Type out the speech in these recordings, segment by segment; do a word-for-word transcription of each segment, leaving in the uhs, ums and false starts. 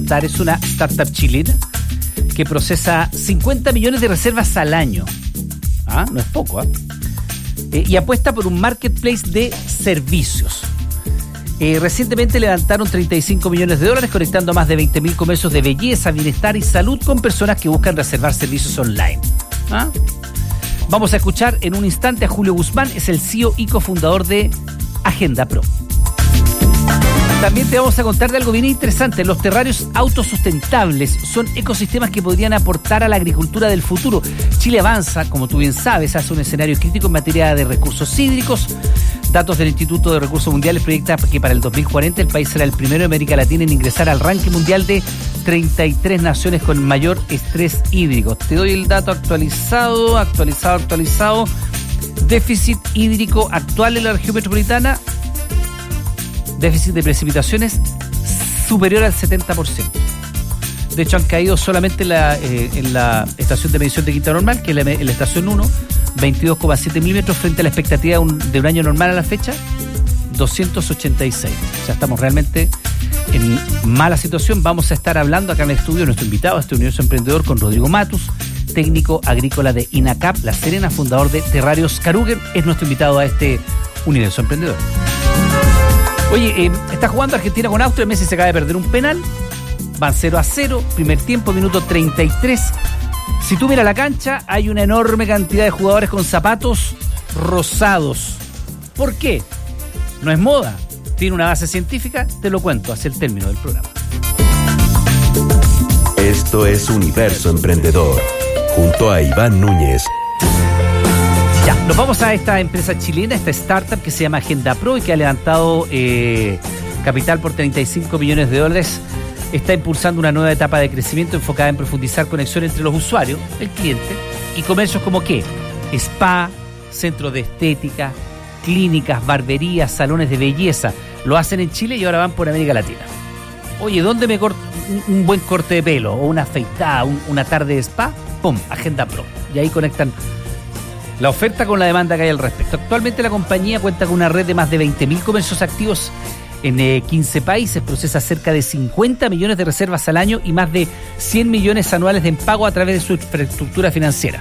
presentar es una startup chilena que procesa cincuenta millones de reservas al año. Ah, no es poco, ¿ah? ¿eh? Y apuesta por un marketplace de servicios. Eh, recientemente levantaron treinta y cinco millones de dólares conectando a más de veinte mil comercios de belleza, bienestar y salud con personas que buscan reservar servicios online. ¿Ah? Vamos a escuchar en un instante a Julio Guzmán, es el C E O y cofundador de Agenda Pro. También te vamos a contar de algo bien interesante. Los terrarios autosustentables son ecosistemas que podrían aportar a la agricultura del futuro. Chile avanza, como tú bien sabes, hace un escenario crítico en materia de recursos hídricos. Datos del Instituto de Recursos Mundiales proyecta que para el dos mil cuarenta el país será el primero de América Latina en ingresar al ranking mundial de treinta y tres naciones con mayor estrés hídrico. Te doy el dato actualizado, actualizado, actualizado. Déficit hídrico actual en la región metropolitana. Déficit de precipitaciones superior al setenta por ciento. De hecho, han caído solamente en la, eh, en la estación de medición de Quinta Normal, que es la, en la estación uno, veintidós coma siete milímetros frente a la expectativa de un, de un año normal a la fecha, doscientos ochenta y seis. O sea, estamos realmente en mala situación. Vamos a estar hablando acá en el estudio, nuestro invitado a este Universo Emprendedor, con Rodrigo Matus, técnico agrícola de INACAP La Serena, fundador de Terrarios Carugen, es nuestro invitado a este Universo Emprendedor. Oye, eh, está jugando Argentina con Austria, Messi se acaba de perder un penal, van cero a cero, primer tiempo, minuto treinta y tres. Si tú miras la cancha, hay una enorme cantidad de jugadores con zapatos rosados. ¿Por qué? No es moda, tiene una base científica, te lo cuento hacia el término del programa. Esto es Universo Emprendedor, junto a Iván Núñez. Ya, nos vamos a esta empresa chilena, esta startup que se llama Agenda Pro y que ha levantado eh, capital por treinta y cinco millones de dólares. Está impulsando una nueva etapa de crecimiento enfocada en profundizar conexión entre los usuarios, el cliente, y comercios como ¿qué? Spa, centros de estética, clínicas, barberías, salones de belleza. Lo hacen en Chile y ahora van por América Latina. Oye, ¿dónde me corto un, un buen corte de pelo o una afeitada, un, una tarde de spa? ¡Pum! Agenda Pro. Y ahí conectan la oferta con la demanda que hay al respecto. Actualmente la compañía cuenta con una red de más de veinte mil comercios activos en eh, quince países, procesa cerca de cincuenta millones de reservas al año y más de cien millones anuales de pago a través de su infraestructura financiera.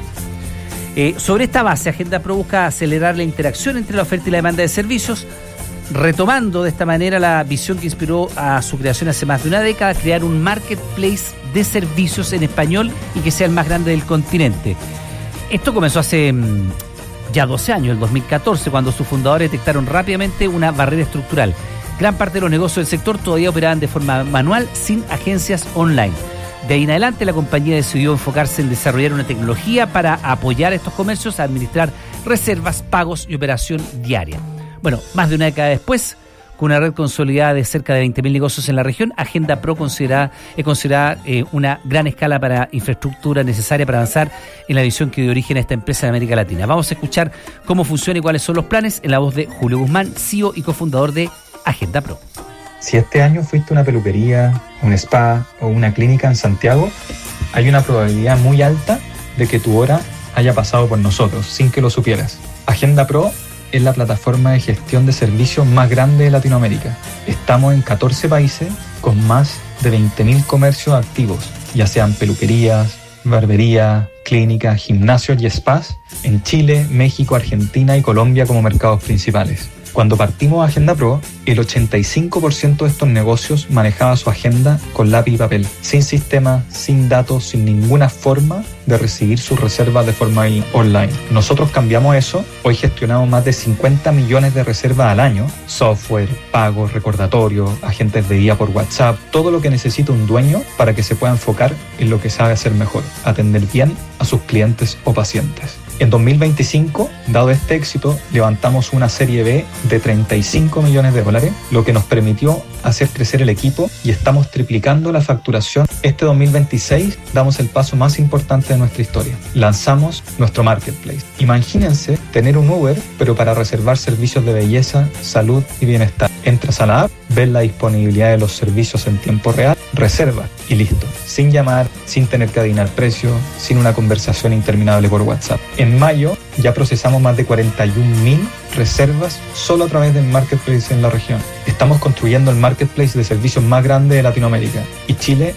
Eh, sobre esta base, Agenda Pro busca acelerar la interacción entre la oferta y la demanda de servicios, retomando de esta manera la visión que inspiró a su creación hace más de una década, crear un marketplace de servicios en español y que sea el más grande del continente. Esto comenzó hace mmm, ya doce años, el dos mil catorce, cuando sus fundadores detectaron rápidamente una barrera estructural. Gran parte de los negocios del sector todavía operaban de forma manual, sin agencias online. De ahí en adelante, la compañía decidió enfocarse en desarrollar una tecnología para apoyar a estos comercios a administrar reservas, pagos y operación diaria. Bueno, más de una década después, con una red consolidada de cerca de veinte mil negocios en la región, Agenda Pro considera, es considerada eh, una gran escala para infraestructura necesaria para avanzar en la visión que dio origen a esta empresa de América Latina. Vamos a escuchar cómo funciona y cuáles son los planes en la voz de Julio Guzmán, C E O y cofundador de Agenda Pro. Si este año fuiste a una peluquería, un spa o una clínica en Santiago, hay una probabilidad muy alta de que tu hora haya pasado por nosotros sin que lo supieras. Agenda Pro es la plataforma de gestión de servicios más grande de Latinoamérica. Estamos en catorce países con más de veinte mil comercios activos, ya sean peluquerías, barberías, clínicas, gimnasios y spas en Chile, México, Argentina y Colombia como mercados principales. Cuando partimos Agenda Pro, el ochenta y cinco por ciento de estos negocios manejaba su agenda con lápiz y papel, sin sistema, sin datos, sin ninguna forma de recibir sus reservas de forma online. Nosotros cambiamos eso, hoy gestionamos más de cincuenta millones de reservas al año, software, pagos, recordatorios, agentes de guía por WhatsApp, todo lo que necesita un dueño para que se pueda enfocar en lo que sabe hacer mejor, atender bien a sus clientes o pacientes. En dos mil veinticinco, dado este éxito, levantamos una serie B de treinta y cinco millones de dólares, lo que nos permitió hacer crecer el equipo y estamos triplicando la facturación. Este dos mil veintiséis damos el paso más importante de nuestra historia. Lanzamos nuestro marketplace. Imagínense tener un Uber, pero para reservar servicios de belleza, salud y bienestar. Entras a la app, ves la disponibilidad de los servicios en tiempo real, reserva y listo. Sin llamar, sin tener que adivinar precio, sin una conversación interminable por WhatsApp. En mayo ya procesamos más de cuarenta y un mil reservas solo a través del marketplace en la región. Estamos construyendo el marketplace de servicios más grande de Latinoamérica y Chile